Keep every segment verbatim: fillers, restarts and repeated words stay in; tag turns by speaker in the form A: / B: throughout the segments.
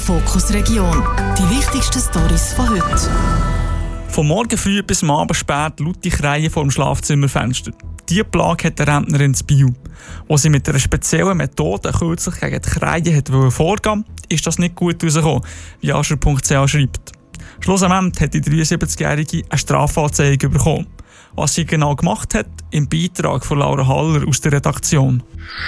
A: Fokus Region. Die wichtigsten Storys von heute.
B: Von morgen früh bis am Abend spät laute Kreien vor dem Schlafzimmerfenster. Diese Plage hat der Rentnerin in Biel. Als sie mit einer speziellen Methode kürzlich gegen die Kreien hat vorgehen wollte, ist das nicht gut herausgekommen, wie Ascher punkt c h schreibt. Schlussendlich hat die dreiundsiebzigjährige eine Strafanzeige bekommen. Was sie genau gemacht hat, im Beitrag von Laura Haller aus der Redaktion.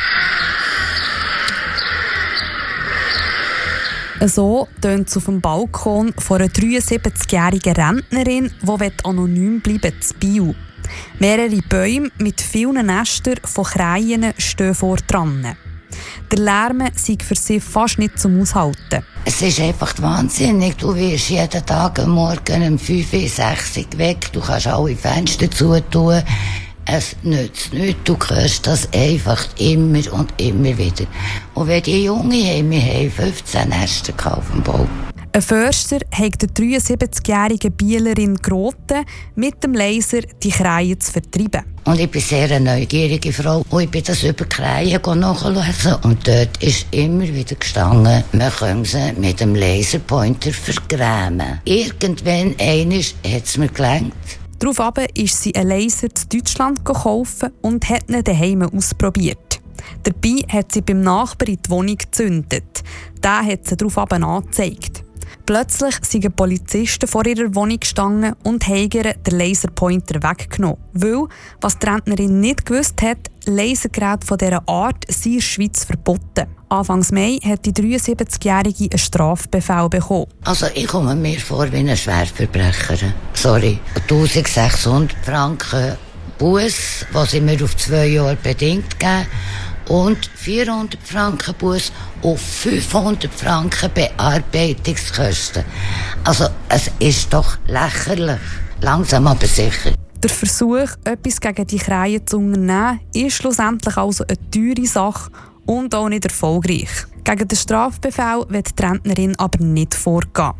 C: So tönt es auf dem Balkon von einer dreiundsiebzigjährigen Rentnerin, die anonym bleiben zu Biel. Mehrere Bäume mit vielen Nestern von Kreien stehen vor dran. Der Lärm sei für sie fast nicht zum Aushalten.
D: Es ist einfach wahnsinnig. Du wirst jeden Tag am Morgen um fünf, sechs Uhr weg. Du kannst alle Fenster zutun. Es nützt nichts. Du hörst das einfach immer und immer wieder. Und wenn die Jungen haben, wir haben fünfzehn Nester auf dem Bau.
C: Ein Förster hat der dreiundsiebzigjährigen Bielerin geraten, mit dem Laser die Kreien zu vertreiben.
D: Und ich bin sehr eine neugierige Frau. Und ich bin das über Kreien nachlesen. Und dort ist immer wieder gestanden, man kann sie mit dem Laserpointer vergrämen. Irgendwann einmal hat es mir gelangt.
C: Daraufhin ist sie einen Laser in Deutschland gekauft und hat ihn daheim ausprobiert. Dabei hat sie beim Nachbarn in die Wohnung gezündet. Der hat sie daraufhin angezeigt. Plötzlich sind Polizisten vor ihrer Wohnung gestanden und haben den Laserpointer weggenommen. Weil, was die Rentnerin nicht gewusst hat, Lasergeräte von dieser Art sind in der Schweiz verboten. Anfang Mai hat die dreiundsiebzigjährige einen Strafbefehl bekommen.
D: Also ich komme mir vor wie ein Schwerverbrecher. Sorry. eintausendsechshundert Franken Buß, was sie mir auf zwei Jahre bedingt geben. Und vierhundert Franken Buß und fünfhundert Franken Bearbeitungskosten. Also es ist doch lächerlich. Langsam aber sicher.
C: Der Versuch, etwas gegen die Kreien zu unternehmen, ist schlussendlich also eine teure Sache und auch nicht erfolgreich. Gegen den Strafbefehl wird die Rentnerin aber nicht vorgehen.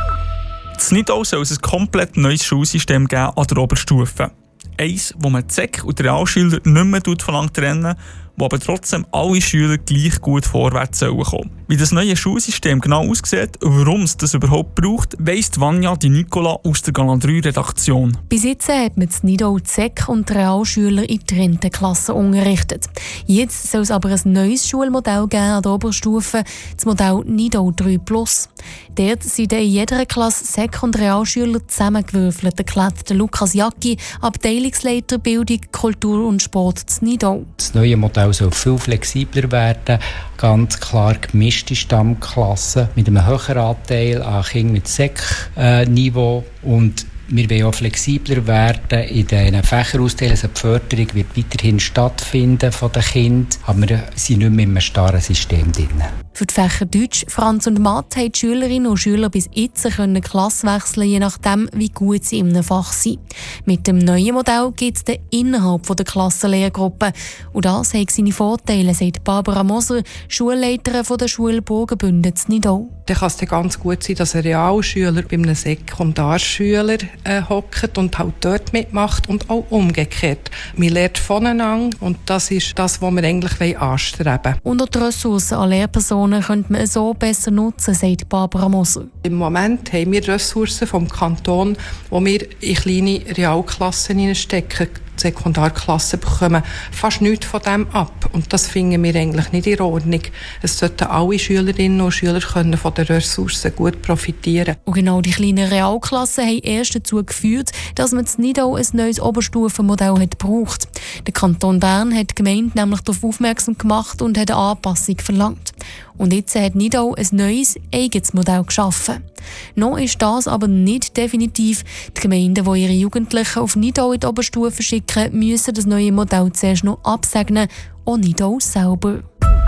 B: In Nidau soll es ein komplett neues Schulsystem geben an der Oberstufe. Eins, wo man die Sek- und die Realschüler nicht mehr voneinander trennen, wo aber trotzdem alle Schüler gleich gut vorwärts kommen sollen. Wie das neue Schulsystem genau aussieht und warum es das überhaupt braucht, weiss Vanja Di Nicola aus der Galant drei Redaktion.
E: Bis jetzt hat man in Nidau die Sek- und die Realschüler in getrennten Klassen unterrichtet. Jetzt soll es aber ein neues Schulmodell geben an der Oberstufe, das Modell Nidau drei plus. Dort sind in jeder Klasse Sek- und Realschüler zusammengewürfelt, erklärt Lukas Jacki, Abteilungsleiter Bildung, Kultur und Sport in Nidau.
F: Das neue Modell soll viel flexibler werden, ganz klar gemischte Stammklassen mit einem höheren Anteil an Kindern mit Sek-Niveau und wir wollen auch flexibler werden in den Fächerausteilen. Also die Förderung wird weiterhin stattfinden von den Kindern, aber wir sind nicht mehr in einem starren System drin.
E: Für die Fächer Deutsch, Franz und Mathe haben die Schülerinnen und Schüler bis jetzt können Klasse wechseln, je nachdem, wie gut sie in einem Fach sind. Mit dem neuen Modell gibt es dann innerhalb der Klassenlehrgruppe. Und das hat seine Vorteile, sagt Barbara Moser, Schulleiterin der Schule Burgenbünden in Nidau.
G: Dann kann es dann ganz gut sein, dass ein Realschüler bei einem Sekundarschüler äh, hockt und halt dort mitmacht und auch umgekehrt. Man lernt voneinander und das ist das, was wir eigentlich anstreben wollen.
E: Und auch die Ressourcen an Lehrpersonen könnte man so besser nutzen, sagt Barbara Moser.
G: Im Moment haben wir Ressourcen vom Kanton, die wir in kleine Realklassen hineinstecken. Die Sekundarklassen bekommen fast nichts von dem ab. Und das finden wir eigentlich nicht in Ordnung. Es sollten alle Schülerinnen und Schüler können von den Ressourcen gut profitieren.
E: Und genau die kleinen Realklassen haben erst dazu geführt, dass man in Nidau ein neues Oberstufenmodell hat gebraucht. Der Kanton Bern hat die Gemeinde nämlich darauf aufmerksam gemacht und hat eine Anpassung verlangt. Und jetzt hat Nidau ein neues, eigenes Modell geschaffen. Noch ist das aber nicht definitiv. Die Gemeinden, die ihre Jugendlichen auf Nidau in die Oberstufe schicken, müssen das neue Modell zuerst noch absegnen, auch Nidau selber.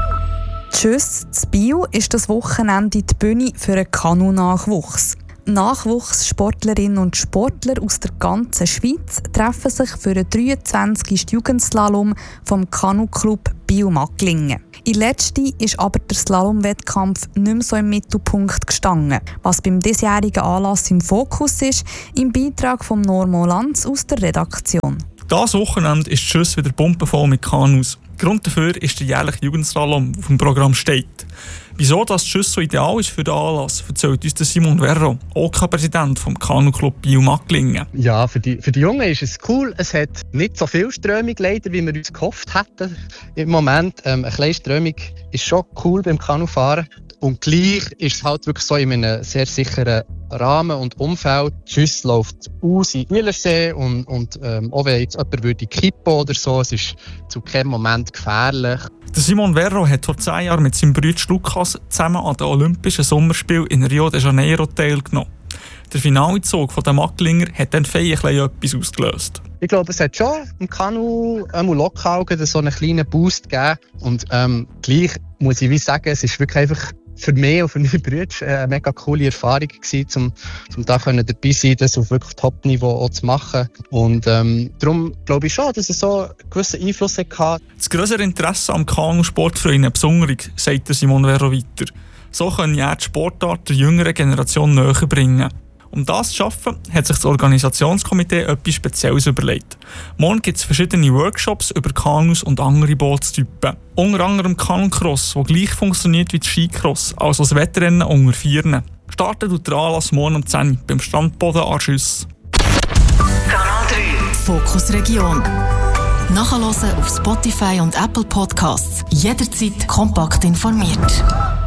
C: Tschüss, in Biel ist das Wochenende die Bühne für einen Kanu-Nachwuchs. Nachwuchssportlerinnen und Sportler aus der ganzen Schweiz treffen sich für den dreiundzwanzigsten Jugendslalom vom Kanu-Club Biel-Magglingen. In letzter ist aber der Slalom-Wettkampf nicht mehr so im Mittelpunkt gestanden. Was beim diesjährigen Anlass im Fokus ist, im Beitrag von Normo Lanz aus der Redaktion.
B: Dieses Wochenende ist Tschüss wieder pumpenvoll mit Kanus. Grund dafür ist der jährliche Jugendslalom, der auf dem Programm steht. Wieso das Schuss so ideal ist für den Anlass, erzählt uns Simon Verro, O K-Präsident vom Kanu-Club Biel-Macklingen.
H: Ja, für die, für die Jungen ist es cool. Es hat nicht so viel Strömung leider, wie wir uns gehofft hätten im Moment. Ähm, eine kleine Strömung ist schon cool beim Kanufahren. Und gleich ist es halt wirklich so in einem sehr sicheren Rahmen und Umfeld. Die Schüsse läuft aus in Wielersee und, und ähm, auch wenn jetzt jemand würde kippen oder so, es ist zu keinem Moment gefährlich.
B: Der Simon Verro hat vor zehn Jahren mit seinem Bruder Lukas zusammen an den Olympischen Sommerspielen in Rio de Janeiro teilgenommen. Der Finalzug der Macklinger hat dann feierlich etwas ausgelöst.
H: Ich glaube, es hat schon im Kanu ähm, Lokaugen so einen kleinen Boost gegeben. Und ähm, gleich muss ich wie sagen, es ist wirklich einfach für mich und für meine Brüder eine mega coole Erfahrung gewesen, um, um da dabei sein, das auf wirklich Top-Niveau zu machen. Und ähm, darum glaube ich schon, dass es so einen gewissen Einfluss hatte.
B: Das grössere Interesse am Kanusport für ihn besonders, sagt Simon Verro weiter. So können er die Sportart der jüngeren Generation näher bringen. Um das zu schaffen, hat sich das Organisationskomitee etwas Spezielles überlegt. Morgen gibt es verschiedene Workshops über Kanus und andere Bootstypen. Unter anderem Kanucross, der gleich funktioniert wie das Skicross, also das Wettrennen unter Vieren. Startet tut der Anlass morgen um zehn Uhr beim Strandboden an Schüss.
A: Kanal drei Fokus Region. Nachhören auf Spotify und Apple Podcasts. Jederzeit kompakt informiert.